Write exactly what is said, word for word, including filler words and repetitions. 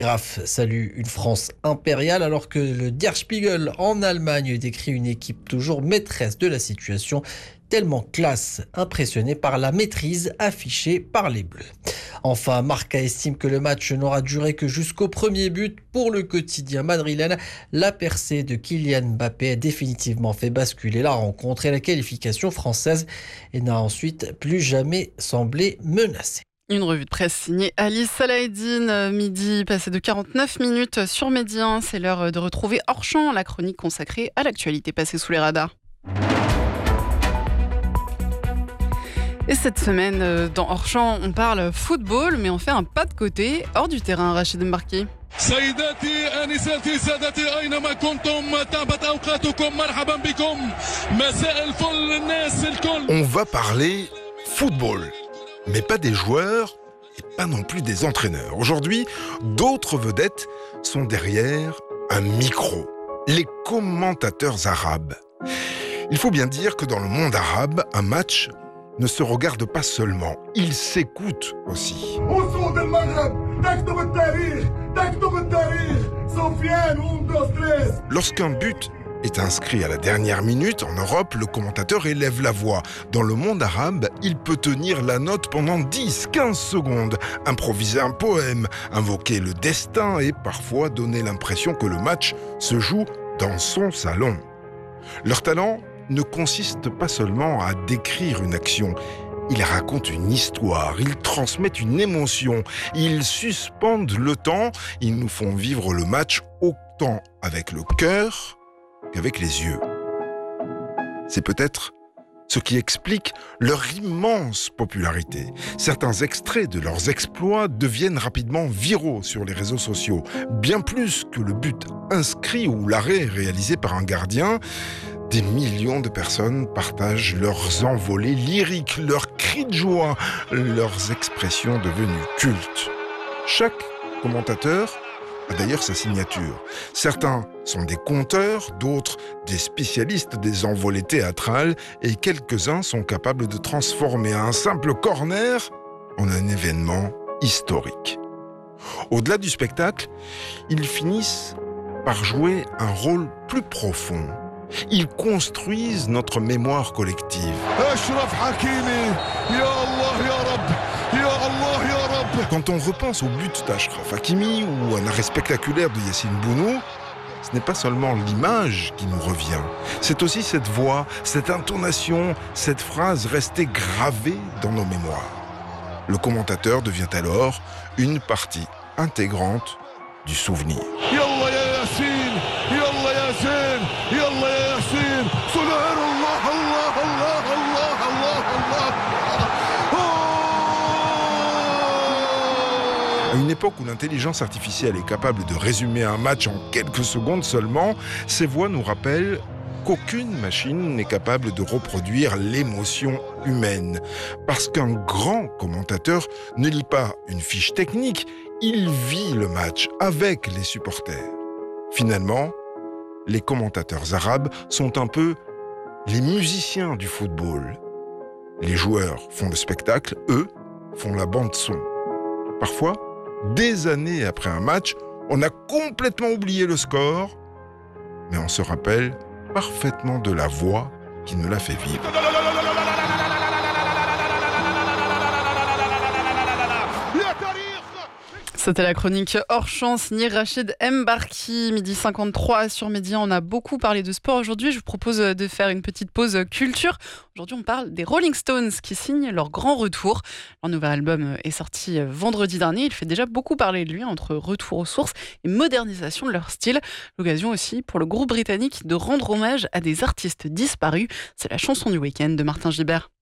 Graf salue une France impériale alors que le Der Spiegel en Allemagne décrit une équipe toujours maîtresse de la situation, tellement classe, impressionné par la maîtrise affichée par les Bleus. Enfin, Marca estime que le match n'aura duré que jusqu'au premier but. Pour le quotidien madrilène, la percée de Kylian Mbappé a définitivement fait basculer la rencontre et la qualification française et n'a ensuite plus jamais semblé menacée. Une revue de presse signée Alice Salaheddine, midi passé de quarante-neuf minutes sur Média. C'est l'heure de retrouver Hors Champ, la chronique consacrée à l'actualité passée sous les radars. Et cette semaine, dans Hors Champ, on parle football, mais on fait un pas de côté, hors du terrain, Rachid Mbarki. On va parler football. Mais pas des joueurs et pas non plus des entraîneurs. Aujourd'hui, d'autres vedettes sont derrière un micro. Les commentateurs arabes. Il faut bien dire que dans le monde arabe, un match ne se regarde pas seulement, il s'écoute aussi. Lorsqu'un but est inscrit à la dernière minute, en Europe, le commentateur élève la voix. Dans le monde arabe, il peut tenir la note pendant dix à quinze secondes, improviser un poème, invoquer le destin et parfois donner l'impression que le match se joue dans son salon. Leur talent ne consiste pas seulement à décrire une action. Ils racontent une histoire, ils transmettent une émotion, ils suspendent le temps, ils nous font vivre le match autant avec le cœur qu'avec les yeux. C'est peut-être ce qui explique leur immense popularité. Certains extraits de leurs exploits deviennent rapidement viraux sur les réseaux sociaux. Bien plus que le but inscrit ou l'arrêt réalisé par un gardien, des millions de personnes partagent leurs envolées lyriques, leurs cris de joie, leurs expressions devenues cultes. Chaque commentateur a d'ailleurs sa signature. Certains sont des conteurs, d'autres des spécialistes des envolées théâtrales et quelques-uns sont capables de transformer un simple corner en un événement historique. Au-delà du spectacle, ils finissent par jouer un rôle plus profond. Ils construisent notre mémoire collective. Quand on repense au but d'Achraf Hakimi ou à un arrêt spectaculaire de Yassine Bounou, ce n'est pas seulement l'image qui nous revient, c'est aussi cette voix, cette intonation, cette phrase restée gravée dans nos mémoires. Le commentateur devient alors une partie intégrante du souvenir. À une époque où l'intelligence artificielle est capable de résumer un match en quelques secondes seulement, ces voix nous rappellent qu'aucune machine n'est capable de reproduire l'émotion humaine. Parce qu'un grand commentateur ne lit pas une fiche technique, il vit le match avec les supporters. Finalement, les commentateurs arabes sont un peu les musiciens du football. Les joueurs font le spectacle, eux font la bande-son. Parfois, des années après un match, on a complètement oublié le score, mais on se rappelle parfaitement de la voix qui nous l'a fait vivre. C'était la chronique Hors Champ, signée Rachid Mbarki, midi cinquante-trois sur Média. On a beaucoup parlé de sport aujourd'hui. Je vous propose de faire une petite pause culture. Aujourd'hui, on parle des Rolling Stones qui signent leur grand retour. Leur nouvel album est sorti vendredi dernier. Il fait déjà beaucoup parler de lui entre retour aux sources et modernisation de leur style. L'occasion aussi pour le groupe britannique de rendre hommage à des artistes disparus. C'est la chanson du week-end de Martin Gibert.